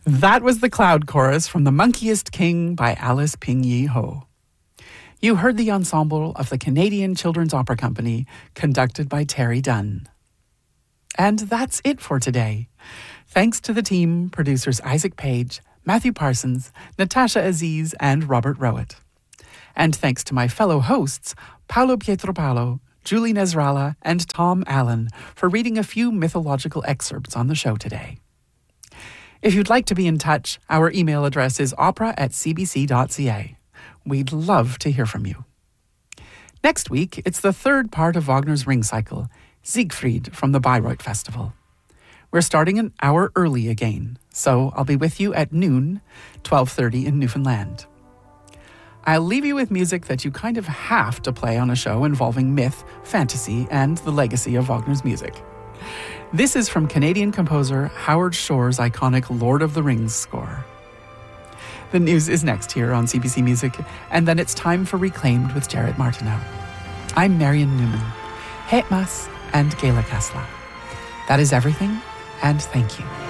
That was the Cloud Chorus from The Monkeyest King by Alice Ping Yee Ho. You heard the ensemble of the Canadian Children's Opera Company, conducted by Terry Dunn. And that's it for today. Thanks to the team, producers Isaac Page, Matthew Parsons, Natasha Aziz, and Robert Rowett. And thanks to my fellow hosts, Paolo Pietropalo, Julie Nezrala, and Tom Allen, for reading a few mythological excerpts on the show today. If you'd like to be in touch, our email address is opera@cbc.ca. We'd love to hear from you. Next week, it's the third part of Wagner's Ring Cycle, Siegfried from the Bayreuth Festival. We're starting an hour early again, so I'll be with you at noon, 12:30 in Newfoundland. I'll leave you with music that you kind of have to play on a show involving myth, fantasy, and the legacy of Wagner's music. This is from Canadian composer Howard Shore's iconic Lord of the Rings score. The news is next here on CBC Music, and then it's time for Reclaimed with Jared Martineau. I'm Marion Newman. Het Mas and Gela Kasla. That is everything, and thank you.